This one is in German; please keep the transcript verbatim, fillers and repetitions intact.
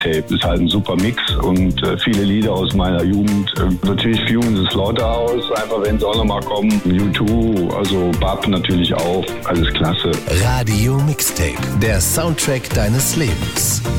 Mixtape ist halt ein super Mix und äh, viele Lieder aus meiner Jugend. Äh, natürlich Fumes and Slaughterhouse, einfach wenn sie auch nochmal kommen. U zwei, also Bab natürlich auch, alles klasse. Radio Mixtape, der Soundtrack deines Lebens.